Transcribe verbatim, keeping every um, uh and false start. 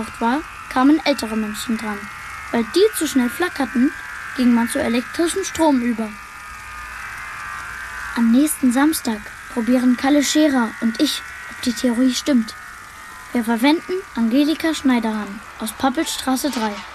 aufgebraucht war, kamen ältere Menschen dran. Weil die zu schnell flackerten, ging man zu elektrischem Strom über. Am nächsten Samstag probieren Kalle Scherer und ich, ob die Theorie stimmt. Wir verwenden Angelika Schneiderhan aus Pappelstraße drei.